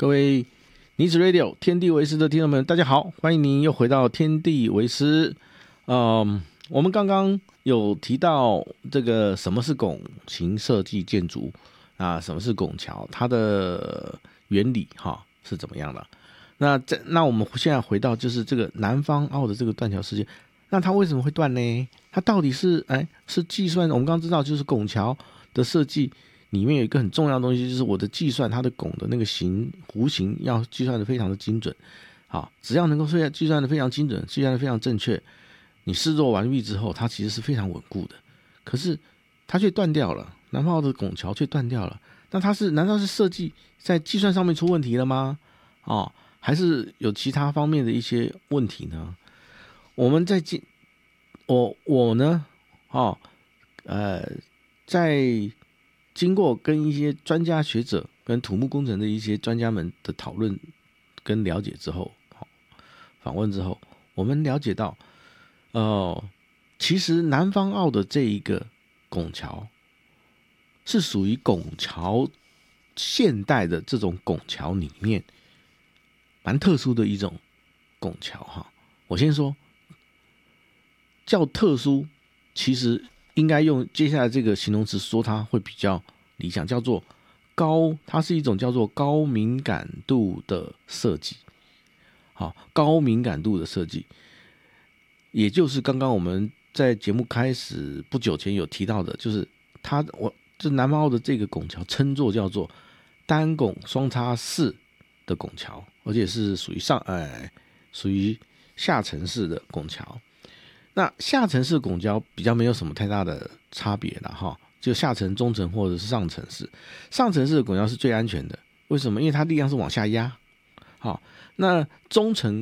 各位尼子 Radio 天地为师的听众们，大家好，欢迎您又回到天地为师。我们刚刚有提到这个什么是拱形设计建筑啊，什么是拱桥，它的原理是怎么样的？那我们现在回到就是这个南方澳的这个断桥事件，那它为什么会断呢？它到底是计算？我们刚刚知道就是拱桥的设计里面有一个很重要的东西，就是我的计算它的拱的那个弧形要计算的非常的精准。好，只要能够计算的非常精准，计算的非常正确，你试做完毕之后，它其实是非常稳固的。可是它却断掉了，南方澳的拱桥却断掉了。那难道是设计在计算上面出问题了吗？还是有其他方面的一些问题呢？我呢，在经过跟一些专家学者跟土木工程的一些专家们的讨论跟了解之后，访问之后，我们了解到，其实南方澳的这一个拱桥是属于拱桥现代的这种拱桥里面蛮特殊的一种拱桥我先说叫特殊，其实应该用接下来这个形容词说它会比较理想，叫做它是一种叫做高敏感度的设计。高敏感度的设计，也就是刚刚我们在节目开始不久前有提到的，就是这南方澳的这个拱桥称作叫做单拱双叉式的拱桥，而且是属于下沉式的拱桥。那下沉式拱桥比较没有什么太大的差别了就下沉、中沉或者是上沉式。上沉式的拱桥是最安全的，为什么？因为它力量是往下压。那中层